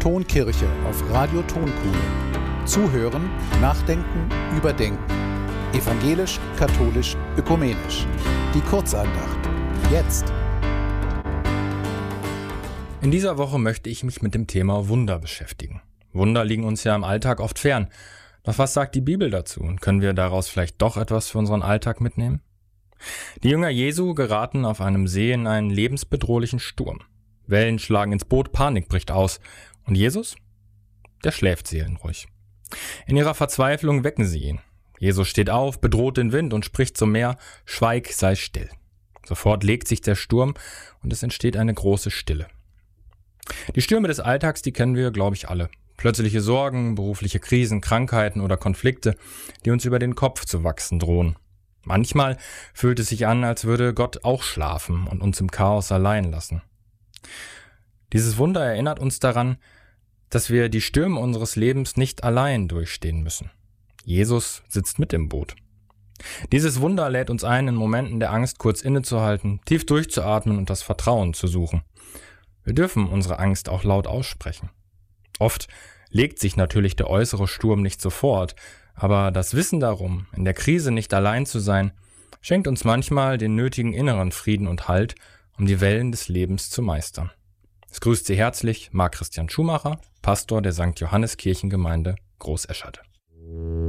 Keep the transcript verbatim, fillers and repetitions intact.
Tonkirche auf Radio Tonkuhle. Zuhören, nachdenken, überdenken. Evangelisch, katholisch, ökumenisch. Die Kurzandacht. Jetzt. In dieser Woche möchte ich mich mit dem Thema Wunder beschäftigen. Wunder liegen uns ja im Alltag oft fern. Doch was sagt die Bibel dazu? Und können wir daraus vielleicht doch etwas für unseren Alltag mitnehmen? Die Jünger Jesu geraten auf einem See in einen lebensbedrohlichen Sturm. Wellen schlagen ins Boot, Panik bricht aus. Und Jesus? Der schläft seelenruhig. In ihrer Verzweiflung wecken sie ihn. Jesus steht auf, bedroht den Wind und spricht zum Meer: Schweig, sei still. Sofort legt sich der Sturm und es entsteht eine große Stille. Die Stürme des Alltags, die kennen wir, glaube ich, alle. Plötzliche Sorgen, berufliche Krisen, Krankheiten oder Konflikte, die uns über den Kopf zu wachsen drohen. Manchmal fühlt es sich an, als würde Gott auch schlafen und uns im Chaos allein lassen. Dieses Wunder erinnert uns daran, dass wir die Stürme unseres Lebens nicht allein durchstehen müssen. Jesus sitzt mit im Boot. Dieses Wunder lädt uns ein, in Momenten der Angst kurz innezuhalten, tief durchzuatmen und das Vertrauen zu suchen. Wir dürfen unsere Angst auch laut aussprechen. Oft legt sich natürlich der äußere Sturm nicht sofort, aber das Wissen darum, in der Krise nicht allein zu sein, schenkt uns manchmal den nötigen inneren Frieden und Halt, um die Wellen des Lebens zu meistern. Es grüßt Sie herzlich Marc Christian Schumacher, Pastor der Sankt Johannes Kirchengemeinde Großeschede.